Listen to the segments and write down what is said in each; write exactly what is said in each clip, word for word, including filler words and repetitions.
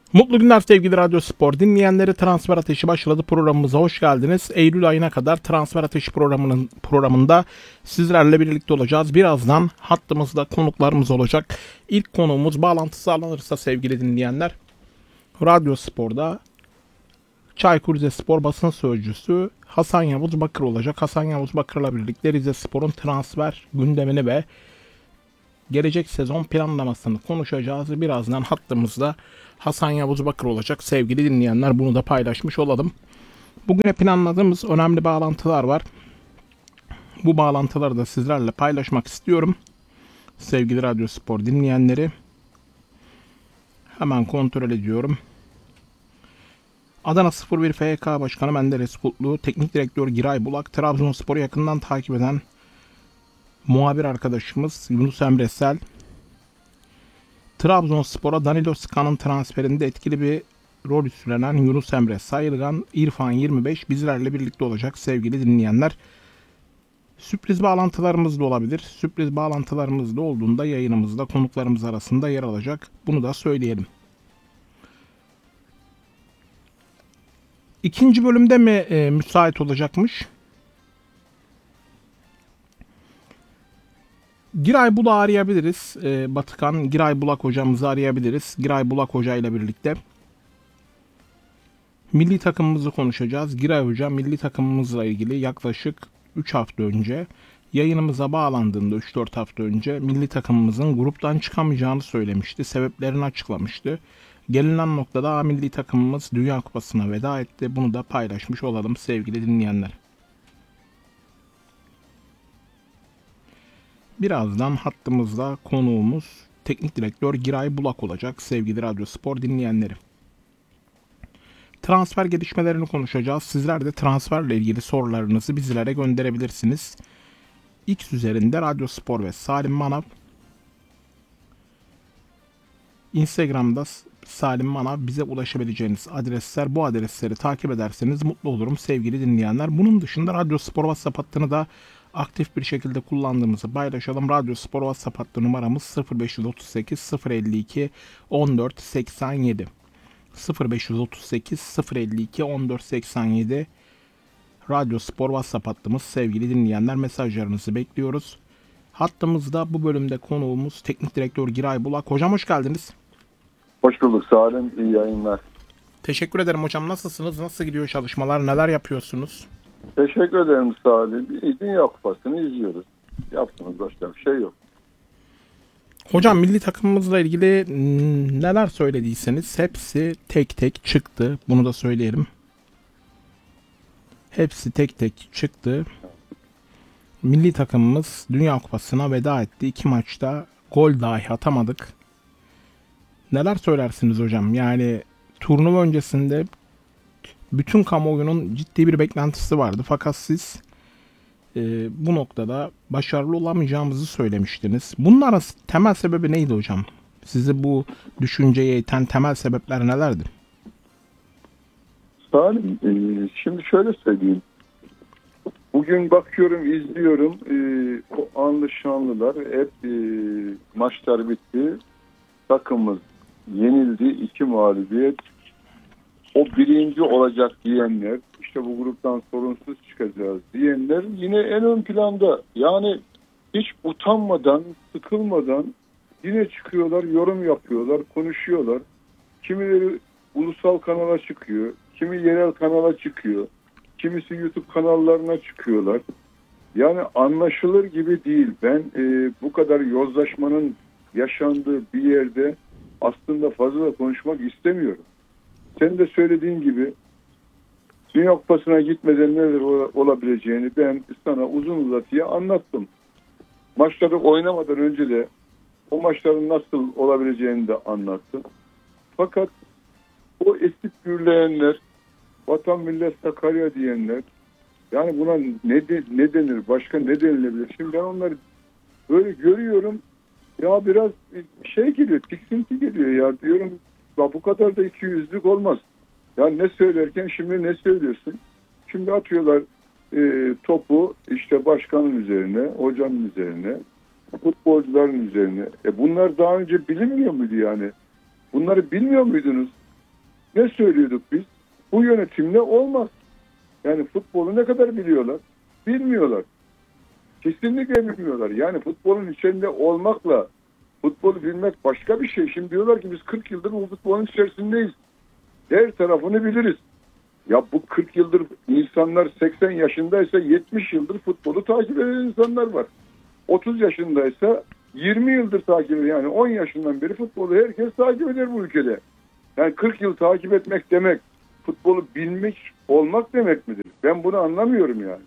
Mutlu günler sevgili Radyo Spor dinleyenleri. Transfer Ateşi başladı, programımıza hoş geldiniz. Eylül ayına kadar Transfer Ateşi programının programında sizlerle birlikte olacağız. Birazdan hattımızda konuklarımız olacak. İlk konuğumuz bağlantı sağlanırsa sevgili dinleyenler, Radyo Spor'da Çaykur Rizespor basın sözcüsü Hasan Yavuz Bakır olacak. Hasan Yavuz Bakır'la birlikte Rizespor'un transfer gündemini ve gelecek sezon planlamasını konuşacağız. Birazdan hattımızda Hasan Yavuz Bakır olacak. Sevgili dinleyenler, bunu da paylaşmış olalım. Bugüne planladığımız önemli bağlantılar var. Bu bağlantıları da sizlerle paylaşmak istiyorum. Sevgili Radyo Spor dinleyenleri, hemen kontrol ediyorum. Adana sıfır bir F Y K Başkanı Menderes Kutlu, Teknik Direktör Giray Bulak, Trabzonspor'u yakından takip eden muhabir arkadaşımız Yunus Emre Sel, Trabzonspor'a Danilo Skan'ın transferinde etkili bir rol üstlenen Yunus Emre Sayılgan, İrfan yirmi beş bizlerle birlikte olacak sevgili dinleyenler. Sürpriz bağlantılarımız da olabilir. Sürpriz bağlantılarımız da olduğunda yayınımızda konuklarımız arasında yer alacak. Bunu da söyleyelim. İkinci bölümde mi e, müsait olacakmış? Giray Bulak'ı arayabiliriz. E, Batıkan Giray Bulak hocamızı arayabiliriz. Giray Bulak hoca ile birlikte milli takımımızı konuşacağız. Giray hoca milli takımımızla ilgili yaklaşık üç hafta önce yayınımıza bağlandığında üç dört hafta önce milli takımımızın gruptan çıkamayacağını söylemişti. Sebeplerini açıklamıştı. Gelinen noktada milli takımımız Dünya Kupası'na veda etti. Bunu da paylaşmış olalım sevgili dinleyenler. Birazdan hattımızda konuğumuz Teknik Direktör Giray Bulak olacak sevgili Radyo Spor dinleyenleri. Transfer gelişmelerini konuşacağız. Sizler de transferle ilgili sorularınızı bizlere gönderebilirsiniz. X üzerinde Radyo Spor ve Salim Manav. Instagram'da Salim Manav, bize ulaşabileceğiniz adresler. Bu adresleri takip ederseniz mutlu olurum sevgili dinleyenler. Bunun dışında Radyo Spor WhatsApp hattını da aktif bir şekilde kullandığımızı paylaşalım. Radyo Spor WhatsApp hattı numaramız sıfır beş otuz sekiz sıfır elli iki on dört seksen yedi. sıfır beş otuz sekiz sıfır elli iki on dört seksen yedi Radyo Spor WhatsApp hattımız sevgili dinleyenler, mesajlarınızı bekliyoruz. Hattımızda bu bölümde konuğumuz Teknik Direktör Giray Bulak. Hocam hoş geldiniz. Hoş bulduk Salim. İyi yayınlar. Teşekkür ederim hocam. Nasılsınız? Nasıl gidiyor çalışmalar? Neler yapıyorsunuz? Teşekkür ederim Salim. Dünya Kupası'nı izliyoruz. Yaptığımız başka bir şey yok. Hocam milli takımımızla ilgili neler söylediyseniz hepsi tek tek çıktı. Bunu da söyleyelim. Hepsi tek tek çıktı. Milli takımımız Dünya Kupası'na veda etti. İki maçta gol dahi atamadık. Neler söylersiniz hocam? Yani turnuva öncesinde bütün kamuoyunun ciddi bir beklentisi vardı. Fakat siz e, bu noktada başarılı olamayacağımızı söylemiştiniz. Bunların temel sebebi neydi hocam? Sizi bu düşünceye iten temel sebepler nelerdi? Salim, e, şimdi şöyle söyleyeyim. Bugün bakıyorum, izliyorum. E, o anlı şanlılar hep e, maçlar bitti. Takımımız yenildi. iki mağlubiyet. O birinci olacak diyenler, işte bu gruptan sorunsuz çıkacağız diyenler yine en ön planda. Yani hiç utanmadan, sıkılmadan yine çıkıyorlar, yorum yapıyorlar, konuşuyorlar. Kimileri ulusal kanala çıkıyor, kimi yerel kanala çıkıyor, kimisi YouTube kanallarına çıkıyorlar. Yani anlaşılır gibi değil. Ben e, bu kadar yozlaşmanın yaşandığı bir yerde aslında fazla da konuşmak istemiyorum. Senin de söylediğin gibi Dünya Kupası'na gitmeden neler olabileceğini ben sana uzun uzatıya anlattım. Maçları oynamadan önce de o maçların nasıl olabileceğini de anlattım. Fakat o esip gürleyenler, vatan millet Sakarya diyenler, yani buna ne, de, ne denir, başka ne denilebilir? Şimdi ben onları böyle görüyorum, ya biraz şey geliyor, tiksinti geliyor ya, diyorum ya bu kadar da ikiyüzlük olmaz. Ya ne söylerken şimdi ne söylüyorsun? Şimdi atıyorlar e, topu işte başkanın üzerine, hocanın üzerine, futbolcuların üzerine. E bunlar daha önce bilinmiyor muydu yani? Bunları bilmiyor muydunuz? Ne söylüyorduk biz? Bu yönetimle olmaz. Yani futbolu ne kadar biliyorlar? Bilmiyorlar. Kesinlikle bilmiyorlar. Yani futbolun içinde olmakla futbolu bilmek başka bir şey. Şimdi diyorlar ki biz kırk yıldır bu futbolun içerisindeyiz. Her tarafını biliriz. Ya bu kırk yıldır insanlar seksen yaşındaysa yetmiş yıldır futbolu takip eden insanlar var. otuz yaşındaysa yirmi yıldır takip ediyor. Yani on yaşından beri futbolu herkes takip eder bu ülkede. Yani kırk yıl takip etmek demek futbolu bilmiş olmak demek midir? Ben bunu anlamıyorum yani.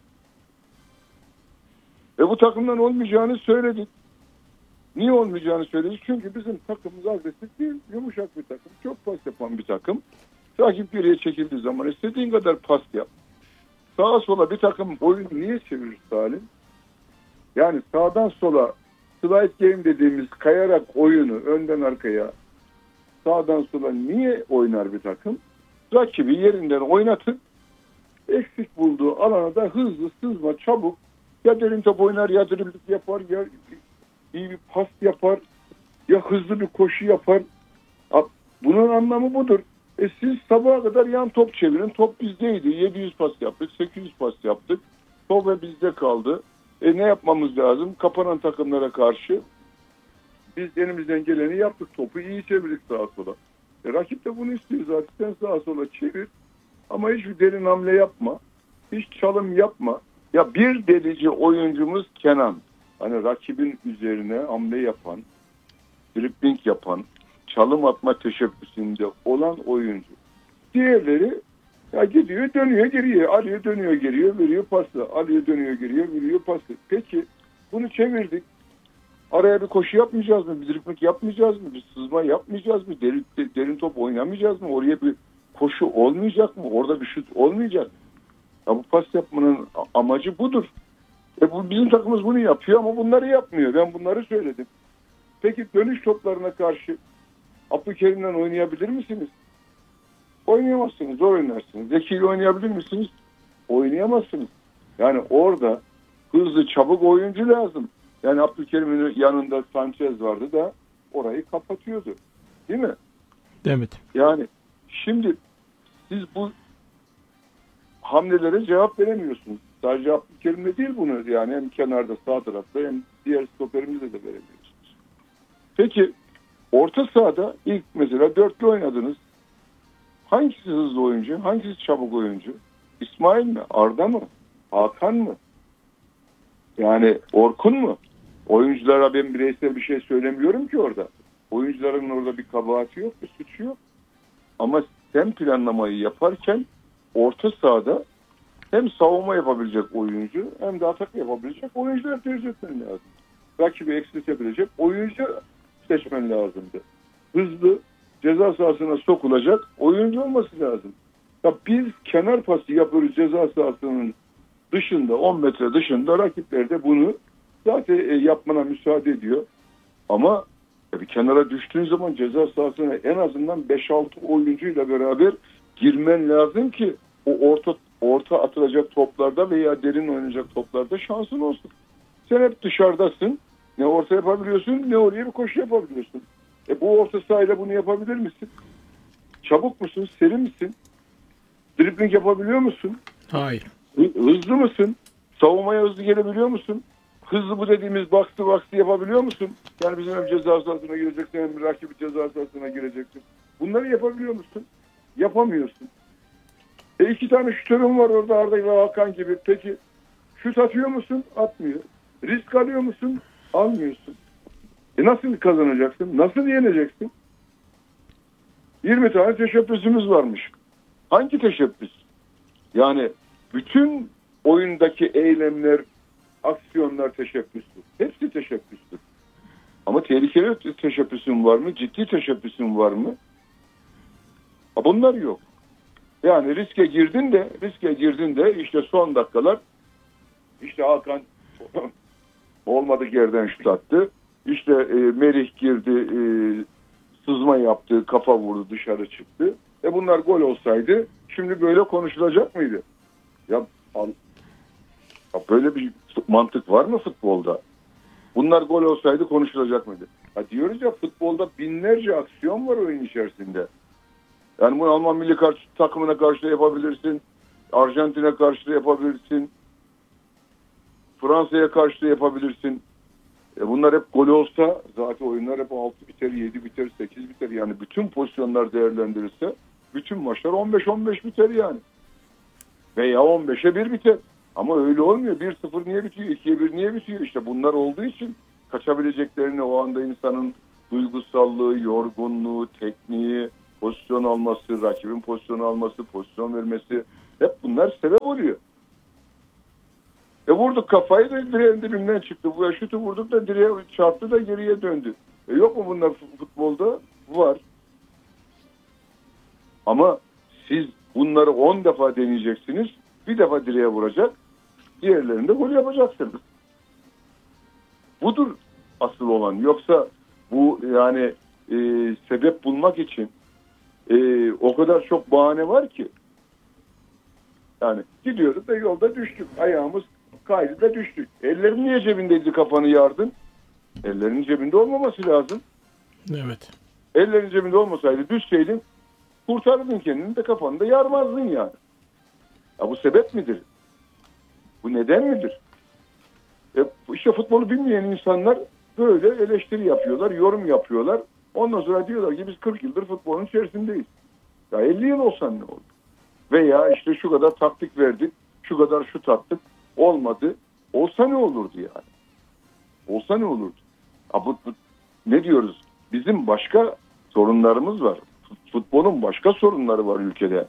Ve bu takımdan olmayacağını söyledik. Niye olmayacağını söyledik? Çünkü bizim takımımız agresif değil, yumuşak bir takım. Çok pas yapan bir takım. Rakip geriye çekildiği zaman istediğin kadar pas yap. Sağa sola bir takım oyunu niye çevirir Salim? Yani sağdan sola slide game dediğimiz kayarak oyunu önden arkaya sağdan sola niye oynar bir takım? Rakibi yerinden oynatıp eksik bulduğu alana da hızlı, sızma, çabuk ya derin top oynar ya dribling yapar ya iyi bir pas yapar ya hızlı bir koşu yapar. Bunun anlamı budur. E siz sabaha kadar yan top çevirin. Top bizdeydi. yedi yüz pas yaptık. sekiz yüz pas yaptık. Top ve bizde kaldı. E ne yapmamız lazım? Kapanan takımlara karşı biz elimizden geleni yaptık. Topu iyi çevirdik sağa sola. E rakip de bunu istiyor zaten. Sağa sola çevir. Ama hiçbir derin hamle yapma. Hiç çalım yapma. Ya bir delici oyuncumuz Kenan. Hani rakibin üzerine hamle yapan, dribbling yapan, çalım atma teşebbüsünde olan oyuncu. Diğerleri ya gidiyor dönüyor geriye. Alıyor dönüyor geriye veriyor pası. Alıyor dönüyor geriye veriyor pası. Peki bunu çevirdik. Araya bir koşu yapmayacağız mı? Bir dribbling yapmayacağız mı? Bir sızma yapmayacağız mı? Derin, derin top oynamayacağız mı? Oraya bir koşu olmayacak mı? Orada bir şut olmayacak mı? Ya bu pas yapmanın amacı budur. E bu, bizim takımımız bunu yapıyor ama bunları yapmıyor. Ben bunları söyledim. Peki dönüş toplarına karşı Abdülkerim'den oynayabilir misiniz? Oynayamazsınız. Zor oynarsınız. Zeki'yle oynayabilir misiniz? Oynayamazsınız. Yani orada hızlı, çabuk oyuncu lazım. Yani Abdülkerim'in yanında Sanchez vardı da orayı kapatıyordu. Değil mi? Evet. Yani şimdi siz bu hamlelere cevap veremiyorsunuz. Sadece Abdülkerim'le değil bunu yani hem kenarda sağ tarafta hem diğer stoperimizle de veremiyorsunuz. Peki orta sahada ilk mesela dörtlü oynadınız. Hangisi hızlı oyuncu? Hangisi çabuk oyuncu? İsmail mi? Arda mı? Hakan mı? Yani Orkun mu? Oyunculara ben bireysel bir şey söylemiyorum ki orada. Oyuncuların orada bir kabahati yok, bir suçu yok. Ama sen planlamayı yaparken orta sahada hem savunma yapabilecek oyuncu hem de atak yapabilecek oyuncular tercih etmen lazım. Rakibi eksiltebilecek oyuncu seçmen lazımdı. Hızlı, ceza sahasına sokulacak oyuncu olması lazım. Ya biz kenar pası yapıyoruz ceza sahasının dışında, on metre dışında, rakipler de bunu zaten yapmana müsaade ediyor. Ama bir kenara düştüğün zaman ceza sahasına en azından beş altı oyuncuyla beraber girmen lazım ki o orta orta atılacak toplarda veya derin oynayacak toplarda şansın olsun. Sen hep dışarıdasın. Ne orta yapabiliyorsun ne oraya bir koşu yapabiliyorsun. E bu orta sahayla bunu yapabilir misin? Çabuk musun? Seri misin? Dribbling yapabiliyor musun? Hayır. Hızlı mısın? Savunmaya hızlı gelebiliyor musun? Hızlı bu dediğimiz box'ı box'ı yapabiliyor musun? Yani bizim hem ceza sahasına gireceksin hem rakibi ceza sahasına gireceksin. Bunları yapabiliyor musun? Yapamıyorsun. E iki tane şutörüm var orada Arda ve Hakan gibi. Peki şut atıyor musun? Atmıyor. Risk alıyor musun? Almıyorsun. E nasıl kazanacaksın? Nasıl yeneceksin? yirmi tane teşebbüsümüz varmış. Hangi teşebbüs? Yani bütün oyundaki eylemler, aksiyonlar teşebbüstür. Hepsi teşebbüstür. Ama tehlikeli teşebbüsün var mı? Ciddi teşebbüsün var mı? Ha bunlar yok. Yani riske girdin de riske girdin de işte son dakikalar işte Hakan olmadık yerden şut attı. İşte e, Merih girdi, e, sızma yaptı, kafa vurdu, dışarı çıktı. E bunlar gol olsaydı şimdi böyle konuşulacak mıydı? Ya, al, ya böyle bir mantık var mı futbolda? Bunlar gol olsaydı konuşulacak mıydı? Ha diyoruz ya futbolda binlerce aksiyon var oyun içerisinde. Yani bunu Alman milli karşı, takımına karşı da yapabilirsin. Arjantin'e karşı da yapabilirsin. Fransa'ya karşı da yapabilirsin. E bunlar hep gol olsa zaten oyunlar hep altı biter, yedi biter, sekiz biter. Yani bütün pozisyonlar değerlendirirse bütün maçlar on beş on beş biter yani. Veya on beşe bir biter. Ama öyle olmuyor. bir sıfır niye bitiyor? ikiye bir niye bitiyor? İşte bunlar olduğu için kaçabileceklerini o anda insanın duygusallığı, yorgunluğu, tekniği, pozisyon alması, rakibin pozisyon alması, pozisyon vermesi hep bunlar sebep oluyor. E vurduk kafayı da direğin dibinden çıktı. Bu şutu vurduk da direğe çarptı da geriye döndü. E yok mu bunlar futbolda? Var. Ama siz bunları on defa deneyeceksiniz. Bir defa direğe vuracak. Diğerlerinde gol yapacaksınız. Budur asıl olan. Yoksa bu yani e, sebep bulmak için e, o kadar çok bahane var ki. Yani gidiyoruz da yolda düştük. Ayağımız kaydı da düştük. Ellerin niye cebindeydi, kafanı yardın? Ellerin cebinde olmaması lazım. Evet. Ellerin cebinde olmasaydı düşseydin kurtardın kendini de kafanı da yarmazdın yani. Ya bu sebep midir? Bu neden midir? E işte futbolu bilmeyen insanlar böyle eleştiri yapıyorlar, yorum yapıyorlar. Ondan sonra diyorlar ki biz kırk yıldır futbolun içerisindeyiz. Ya elli yıl olsan ne olur? Veya işte şu kadar taktik verdik, şu kadar şu taktik olmadı. Olsa ne olurdu yani? Olsa ne olurdu? Ha bu, bu, ne diyoruz? Bizim başka sorunlarımız var. Futbolun başka sorunları var ülkede.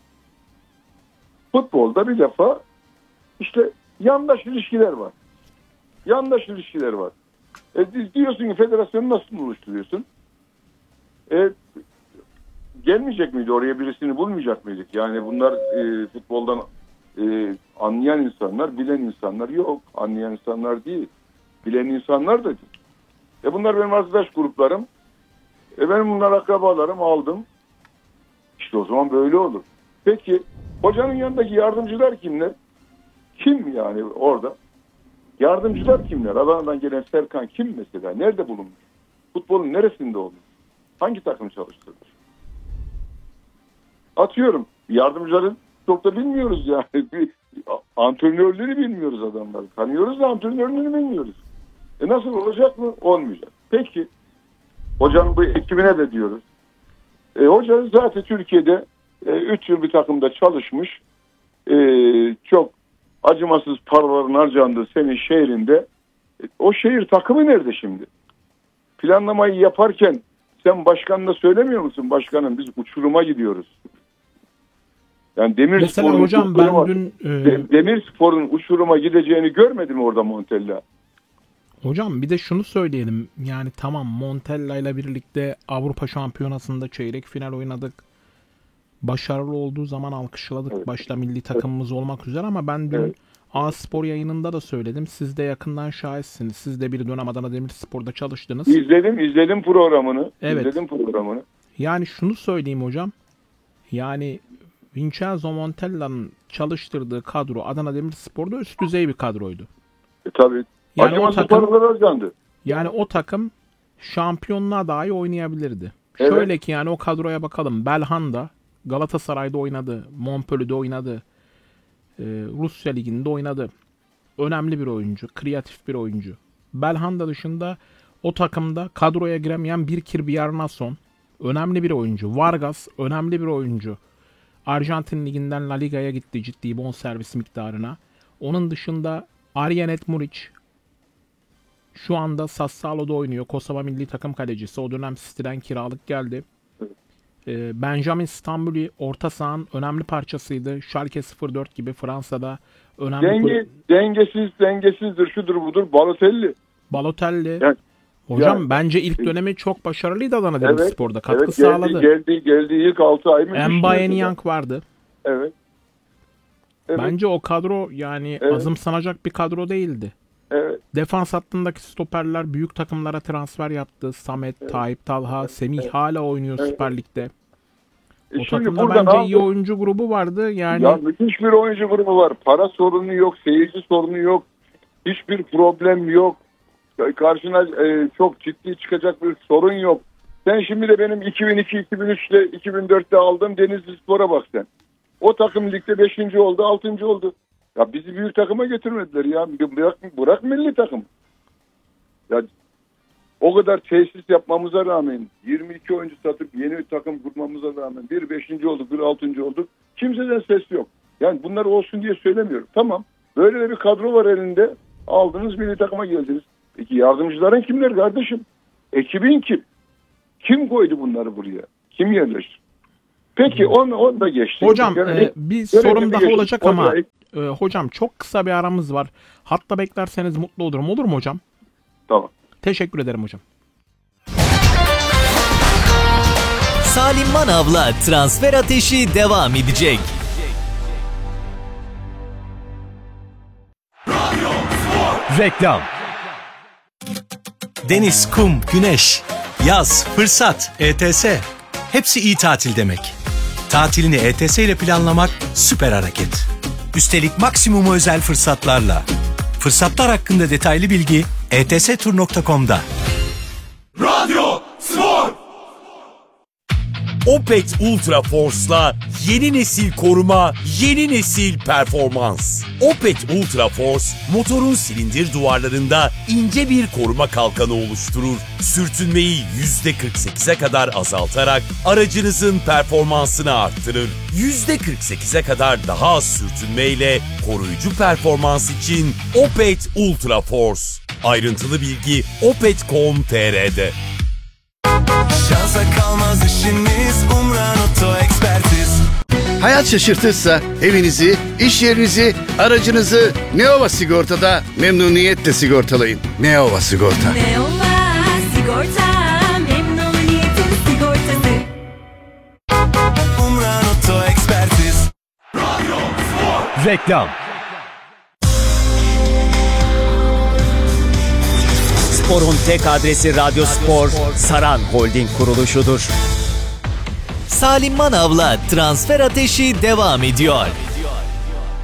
Futbolda bir defa işte yandaş ilişkiler var. Yandaş ilişkiler var. E, diyorsun ki federasyonu nasıl oluşturuyorsun? E, gelmeyecek miydi oraya, birisini bulmayacak mıydık? Yani bunlar e, futboldan e, anlayan insanlar, bilen insanlar yok. Anlayan insanlar değil. Bilen insanlar da değil. E bunlar benim arkadaş gruplarım. E benim bunlar akrabalarım, aldım. İşte o zaman böyle olur. Peki hocanın yanındaki yardımcılar kimler? Kim yani orada? Yardımcılar kimler? Adana'dan gelen Serkan kim mesela? Nerede bulunmuş? Futbolun neresinde olmuş? Hangi takım çalıştırmış? Atıyorum. Yardımcıların çok da bilmiyoruz yani. Bir, antrenörleri bilmiyoruz adamlar. Tanıyoruz da antrenörlerini bilmiyoruz. E nasıl olacak mı? Olmayacak. Peki hocanın bu ekibine de diyoruz. E, hoca zaten Türkiye'de üç yıl bir takımda çalışmış. E, çok acımasız paraların harcandığı senin şehrinde. E, o şehir takımı nerede şimdi? Planlamayı yaparken sen başkanına söylemiyor musun? Başkanım biz uçuruma gidiyoruz. Yani Demir Mesela Spor'un hocam uçuruma, ben dün e... Demir Spor'un uçuruma gideceğini görmedi mi orada Montella? Hocam bir de şunu söyleyelim. Yani tamam, Montella ile birlikte Avrupa Şampiyonası'nda çeyrek final oynadık. Başarılı olduğu zaman alkışladık. Evet. Başta milli takımımız olmak üzere, ama ben dün Evet. A-Spor yayınında da söyledim. Siz de yakından şahitsiniz. Siz de bir dönem Adana Demirspor'da çalıştınız. İzledim, izledim programını. Evet. İzledim programını. Yani şunu söyleyeyim hocam. Yani Vincenzo Montella'nın çalıştırdığı kadro Adana Demirspor'da üst düzey bir kadroydu. E, tabii. Yani Acımasız o takım, paralar harcandı. yani o takım şampiyonluğa dahi oynayabilirdi. Evet. Şöyle ki yani o kadroya bakalım. Belhanda Galatasaray'da oynadı. Montpellier'de oynadı. Ee, Rusya Ligi'nde oynadı. Önemli bir oyuncu. Kreatif bir oyuncu. Belhanda dışında o takımda kadroya giremeyen bir Kirbyarnason. Önemli bir oyuncu. Vargas önemli bir oyuncu. Arjantin Ligi'nden La Liga'ya gitti ciddi bonservis miktarına. Onun dışında Arjenet Muric şu anda Sassuolo'da oynuyor. Kosova milli takım kalecisi. O dönem City'den kiralık geldi. Ee, Benjamin Stambuli orta sahanın önemli parçasıydı. Schalke sıfır dört gibi Fransa'da önemli. Denge, dengesiz, dengesizdir, şudur budur. Balotelli. Balotelli. Yani, Hocam yani, bence ilk dönemi çok başarılıydı Adana Demirspor'da. Katkı evet, sağladı. Geldi, geldi, geldi ilk altı ay mı? Mbaye Niang vardı. Evet. Evet. Bence o kadro yani Evet. azımsanacak bir kadro değildi. Evet. Defans hattındaki stoperler büyük takımlara transfer yaptı. Samet, Evet. Tayyip Talha, Semih Evet. hala oynuyor Evet. Süper Lig'de. E O şimdi takımda buradan bence aldı. iyi oyuncu grubu vardı. Yani Ya müthiş bir oyuncu grubu var. Para sorunu yok, seyirci sorunu yok. Hiçbir problem yok. Karşına e, çok ciddi çıkacak bir sorun yok. Sen şimdi de benim iki bin iki, iki bin üç ile iki bin dörtte aldığım Denizli Spor'a bak sen. O takım ligde beşinci oldu, altıncı oldu. Ya bizi büyük takıma getirmediler ya. Bırak, bırak milli takım. Ya o kadar tesis yapmamıza rağmen, yirmi iki oyuncu satıp yeni bir takım kurmamıza rağmen bir beşinci olduk, bir altıncı olduk. Kimseden ses yok. Yani bunlar olsun diye söylemiyorum. Tamam. Böyle de bir kadro var elinde. Aldınız, milli takıma geldiniz. Peki yardımcıların kimler kardeşim? Ekibin kim? Kim koydu bunları buraya? Kim yerleştirdi? Peki onu, onu da geçtik. Hocam yani, e, bir sorum daha geçtik. olacak ama e, hocam çok kısa bir aramız var. Hatta beklerseniz mutlu olurum. Olur mu hocam? Tamam. Teşekkür ederim hocam. Salim Manav'la transfer ateşi devam edecek. Reklam. Deniz, kum, güneş, yaz, fırsat, E T S. Hepsi iyi tatil demek. Tatilini E T S ile planlamak süper hareket. Üstelik maksimum özel fırsatlarla. Fırsatlar hakkında detaylı bilgi e t s tur nokta com'da. Radyo Spor. Opet Ultra Force'la yeni nesil koruma, yeni nesil performans. Opet Ultra Force, motorun silindir duvarlarında ince bir koruma kalkanı oluşturur. Sürtünmeyi yüzde kırk sekize kadar azaltarak aracınızın performansını arttırır. yüzde kırk sekize kadar daha az sürtünmeyle koruyucu performans için Opet Ultra Force. Ayrıntılı bilgi opet nokta com nokta t r'de. Şansa kalmaz işiniz, Umran Oto Ekspertiz. Hayat şaşırtırsa evinizi, iş yerinizi, aracınızı Neova Sigorta'da memnuniyetle sigortalayın. Neova Sigorta. Neova Sigorta, memnuniyetin sigortası. Umran Oto Ekspertiz. Reklam. Spor'un tek adresi Radyo Spor, Saran Holding kuruluşudur. Salim Manav'la transfer ateşi devam ediyor.